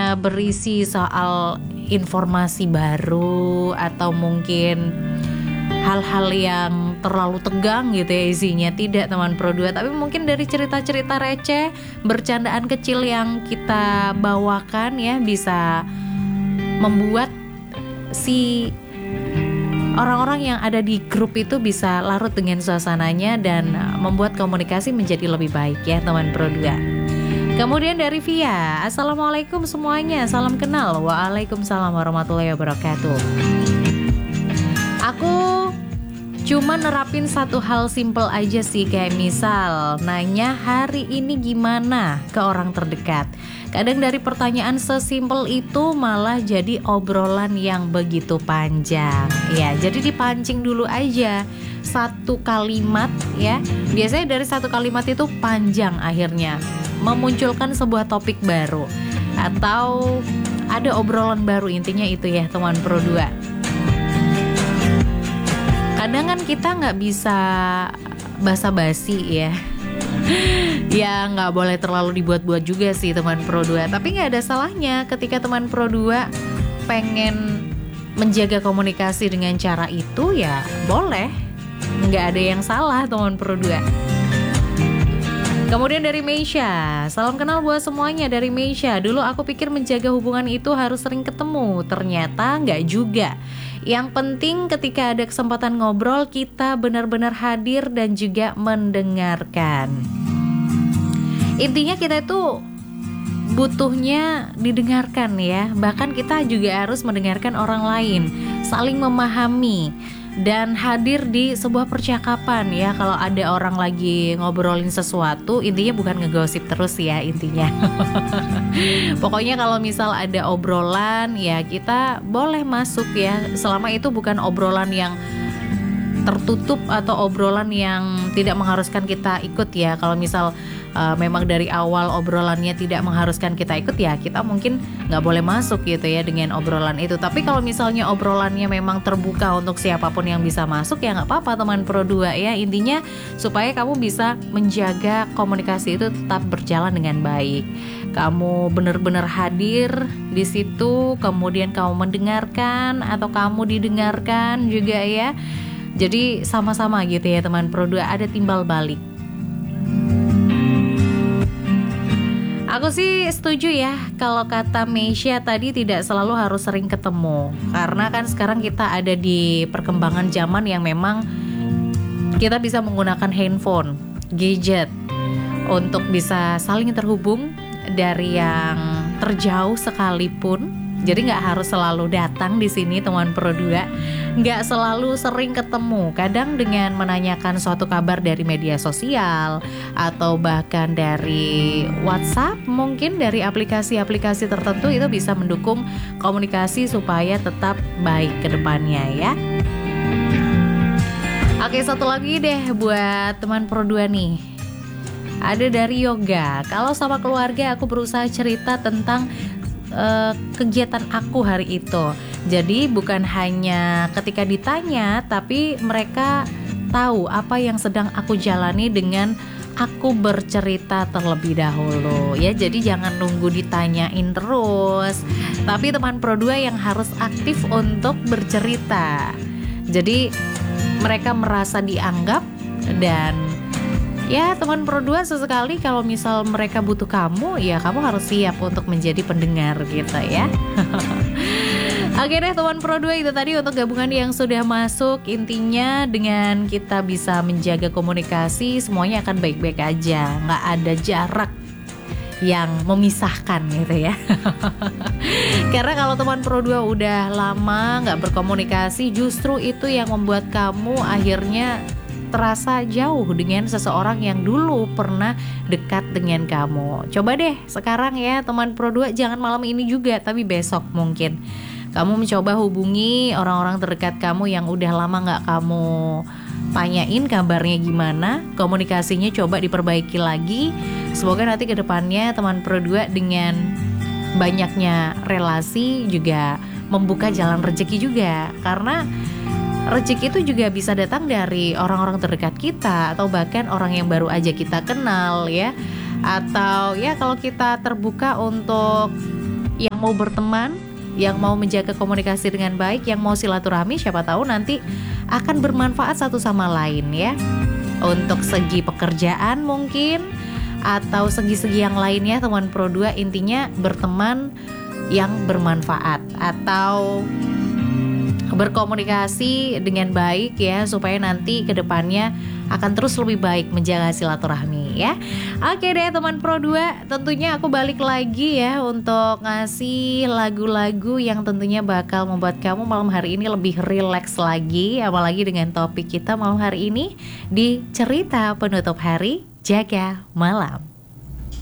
hanya berisi soal informasi baru atau mungkin hal-hal yang terlalu tegang gitu ya isinya. Tidak teman Pro 2, tapi mungkin dari cerita-cerita receh, bercandaan kecil yang kita bawakan ya, bisa membuat si orang-orang yang ada di grup itu bisa larut dengan suasananya dan membuat komunikasi menjadi lebih baik ya teman Pro 2. Kemudian dari Via, Assalamualaikum semuanya, salam kenal. Waalaikumsalam warahmatullahi wabarakatuh. Aku cuma nerapin satu hal simple aja sih, kayak misal nanya hari ini gimana ke orang terdekat. Kadang dari pertanyaan sesimpel itu malah jadi obrolan yang begitu panjang. Ya, jadi dipancing dulu aja satu kalimat ya. Biasanya dari satu kalimat itu panjang akhirnya, memunculkan sebuah topik baru atau ada obrolan baru, intinya itu ya teman Pro 2. Kadang kan kita nggak bisa basa-basi ya. Ya nggak boleh terlalu dibuat-buat juga sih teman Pro 2. Tapi nggak ada salahnya ketika teman Pro 2 pengen menjaga komunikasi dengan cara itu, ya boleh. Nggak ada yang salah teman Pro 2. Kemudian dari Meisha, salam kenal buat semuanya dari Meisha. Dulu aku pikir menjaga hubungan itu harus sering ketemu, ternyata nggak juga. Yang penting ketika ada kesempatan ngobrol, kita benar-benar hadir dan juga mendengarkan. Intinya kita itu butuhnya didengarkan ya. Bahkan kita juga harus mendengarkan orang lain, saling memahami dan hadir di sebuah percakapan ya. Kalau ada orang lagi ngobrolin sesuatu, intinya bukan ngegosip terus ya intinya. Pokoknya kalau misal ada obrolan ya kita boleh masuk ya, selama itu bukan obrolan yang tertutup atau obrolan yang tidak mengharuskan kita ikut ya. Kalau misal memang dari awal obrolannya tidak mengharuskan kita ikut ya, kita mungkin nggak boleh masuk gitu ya dengan obrolan itu. Tapi kalau misalnya obrolannya memang terbuka untuk siapapun yang bisa masuk, ya nggak apa-apa teman Pro 2 ya. Intinya supaya kamu bisa menjaga komunikasi itu tetap berjalan dengan baik. Kamu benar-benar hadir di situ, kemudian kamu mendengarkan atau kamu didengarkan juga ya. Jadi sama-sama gitu ya teman Pro 2, ada timbal balik. Aku sih setuju ya kalau kata Meisha tadi, tidak selalu harus sering ketemu. Karena kan sekarang kita ada di perkembangan zaman yang memang kita bisa menggunakan handphone, gadget untuk bisa saling terhubung dari yang terjauh sekalipun. Jadi nggak harus selalu datang di sini teman Pro 2, nggak selalu sering ketemu. Kadang dengan menanyakan suatu kabar dari media sosial atau bahkan dari WhatsApp, mungkin dari aplikasi-aplikasi tertentu, itu bisa mendukung komunikasi supaya tetap baik ke depannya ya. Oke, satu lagi deh buat teman Pro 2 nih. Ada dari Yoga. Kalau sama keluarga aku berusaha cerita tentang kegiatan aku hari itu. Jadi bukan hanya ketika ditanya, tapi mereka tahu apa yang sedang aku jalani dengan aku bercerita terlebih dahulu ya. Jadi jangan nunggu ditanyain terus, tapi teman Pro 2 yang harus aktif untuk bercerita. Jadi mereka merasa dianggap, dan ya teman Pro 2 sesekali kalau misal mereka butuh kamu, ya kamu harus siap untuk menjadi pendengar gitu ya. Oke deh teman Pro 2, itu tadi untuk gabungan yang sudah masuk. Intinya dengan kita bisa menjaga komunikasi, semuanya akan baik-baik aja. Nggak ada jarak yang memisahkan gitu ya. Karena kalau teman Pro 2 udah lama nggak berkomunikasi, justru itu yang membuat kamu akhirnya terasa jauh dengan seseorang yang dulu pernah dekat dengan kamu. Coba deh sekarang ya teman Pro 2, jangan malam ini juga, tapi besok mungkin kamu mencoba hubungi orang-orang terdekat kamu yang udah lama gak kamu tanyain kabarnya gimana. Komunikasinya coba diperbaiki lagi. Semoga nanti ke depannya teman Pro 2 dengan banyaknya relasi juga membuka jalan rezeki juga. Karena rezeki itu juga bisa datang dari orang-orang terdekat kita, atau bahkan orang yang baru aja kita kenal ya. Atau ya kalau kita terbuka untuk yang mau berteman, yang mau menjaga komunikasi dengan baik, yang mau silaturahmi, siapa tahu nanti akan bermanfaat satu sama lain ya. Untuk segi pekerjaan mungkin, atau segi-segi yang lainnya teman Pro 2, intinya berteman yang bermanfaat atau berkomunikasi dengan baik ya, supaya nanti kedepannya akan terus lebih baik menjaga silaturahmi ya. Oke deh teman Pro 2, tentunya aku balik lagi ya untuk ngasih lagu-lagu yang tentunya bakal membuat kamu malam hari ini lebih rileks lagi, apalagi dengan topik kita malam hari ini di cerita penutup hari Jaga Malam.